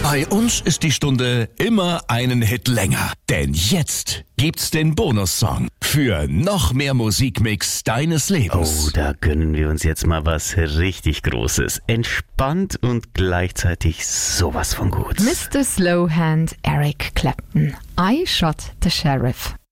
Bei uns ist die Stunde immer einen Hit länger. Denn jetzt gibt's den Bonussong für noch mehr Musikmix deines Lebens. Oh, da gönnen wir uns jetzt mal was richtig Großes. Entspannt und gleichzeitig sowas von gut. Mr. Slowhand, Eric Clapton. I Shot the Sheriff.